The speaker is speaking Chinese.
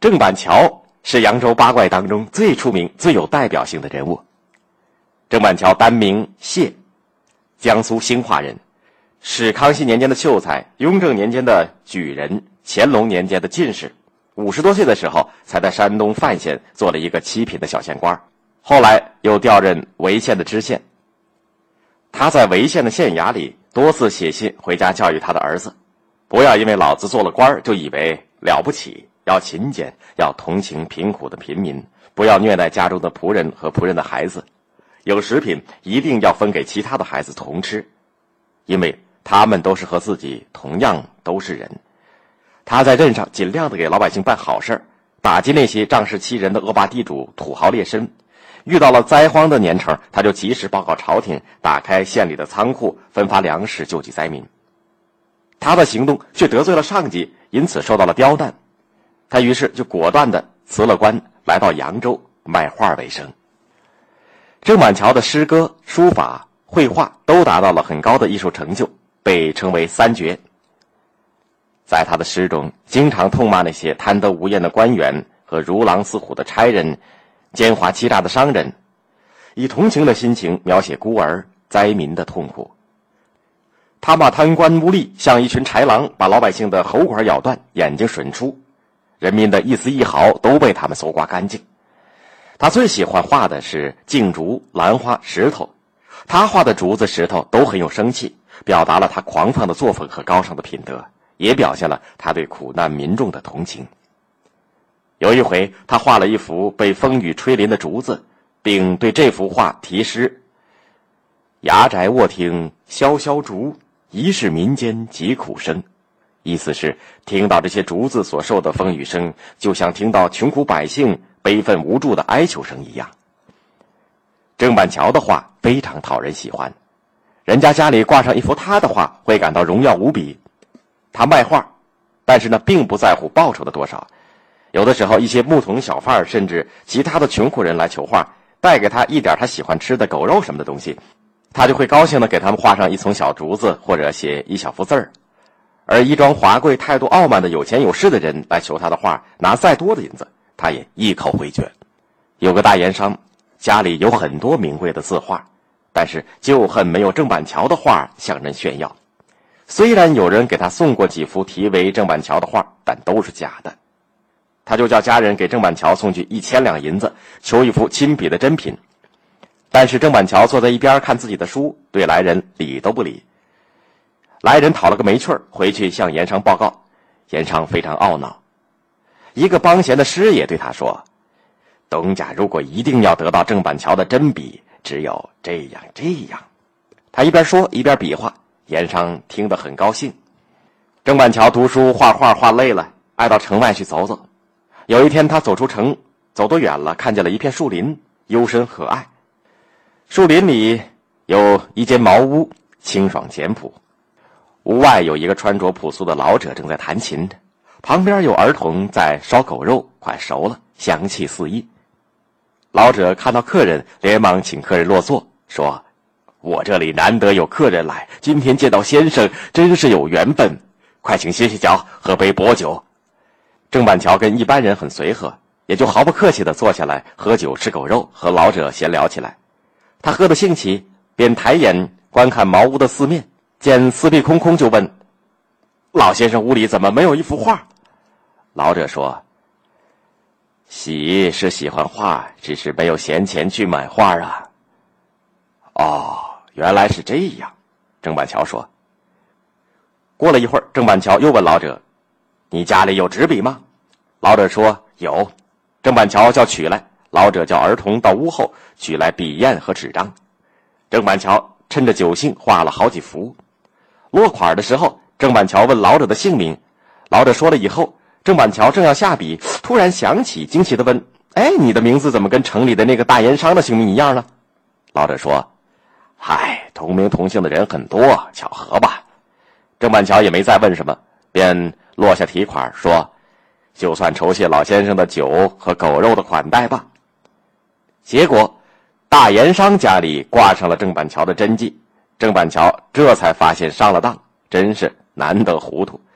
郑板桥是扬州八怪当中最出名、最有代表性的人物。郑板桥单名谢，江苏兴化人，是康熙年间的秀才，雍正年间的举人，乾隆年间的进士。50多岁的时候，才在山东范县做了一个7品的小县官，后来又调任潍县的知县。他在潍县的县衙里多次写信回家教育他的儿子，不要因为老子做了官就以为了不起，要勤俭，要同情贫苦的平民，不要虐待家中的仆人和仆人的孩子，有食品一定要分给其他的孩子同吃，因为他们都是和自己同样都是人。他在任上尽量的给老百姓办好事，打击那些仗势欺人的恶霸地主、土豪劣绅。遇到了灾荒的年成，他就及时报告朝廷，打开县里的仓库，分发粮食救济灾民。他的行动却得罪了上级，因此受到了刁难。他于是就果断地辞了官，来到扬州卖画为生。郑板桥的诗歌、书法、绘画都达到了很高的艺术成就，被称为三绝。在他的诗中，经常痛骂那些贪得无厌的官员和如狼似虎的差人，奸猾欺诈的商人，以同情的心情描写孤儿、灾民的痛苦。他骂贪官污吏像一群豺狼，把老百姓的喉管咬断，眼睛吮出，人民的一丝一毫都被他们搜刮干净。他最喜欢画的是镜竹、兰花、石头，他画的竹子、石头都很有生气，表达了他狂放的作风和高尚的品德，也表现了他对苦难民众的同情。有一回，他画了一幅被风雨吹淋的竹子，并对这幅画题诗：衙宅卧听萧萧竹，疑是民间疾苦声。意思是听到这些竹子所受的风雨声，就像听到穷苦百姓悲愤无助的哀求声一样。郑板桥的画非常讨人喜欢，人家家里挂上一幅他的画，会感到荣耀无比。他卖画，但是呢，并不在乎报酬的多少。有的时候，一些牧童小贩甚至其他的穷苦人来求画，带给他一点他喜欢吃的狗肉什么的东西，他就会高兴地给他们画上一丛小竹子，或者写一小幅字儿。而衣装华贵、态度傲慢的有钱有势的人来求他的画，拿再多的银子，他也一口回绝。有个大盐商，家里有很多名贵的字画，但是就恨没有郑板桥的画向人炫耀。虽然有人给他送过几幅题为郑板桥的画，但都是假的。他就叫家人给郑板桥送去1000两银子，求一幅亲笔的真品。但是郑板桥坐在一边看自己的书，对来人理都不理。来人讨了个没趣儿，回去向盐商报告。盐商非常懊恼。一个帮闲的师爷对他说：东家如果一定要得到郑板桥的真笔，只有这样这样。他一边说一边比划，盐商听得很高兴。郑板桥读书画画画累了，爱到城外去走走。有一天他走出城，走多远了，看见了一片树林，幽深和蔼。树林里有一间茅屋，清爽简朴。屋外有一个穿着朴素的老者正在弹琴，旁边有儿童在烧狗肉，快熟了，香气四溢。老者看到客人，连忙请客人落座，说：我这里难得有客人来，今天见到先生真是有缘分，快请歇歇脚，喝杯薄酒。郑板桥跟一般人很随和，也就毫不客气地坐下来喝酒吃狗肉，和老者闲聊起来。他喝得兴起，便抬眼观看茅屋的四面，见四壁空空，就问：老先生屋里怎么没有一幅画？老者说：喜是喜欢画，只是没有闲钱去买画啊。哦，原来是这样，郑板桥说。过了一会儿，郑板桥又问老者：你家里有纸笔吗？老者说有。郑板桥叫取来，老者叫儿童到屋后取来笔砚和纸张。郑板桥趁着酒兴画了好几幅。落款的时候，郑板桥问老者的姓名，老者说了以后，郑板桥正要下笔，突然想起，惊奇地问：你的名字怎么跟城里的那个大盐商的姓名一样呢？老者说：嗨，同名同姓的人很多，巧合吧。郑板桥也没再问什么，便落下提款说：就算酬谢老先生的酒和狗肉的款待吧。结果大盐商家里挂上了郑板桥的真迹，郑板桥这才发现上了当，真是难得糊涂。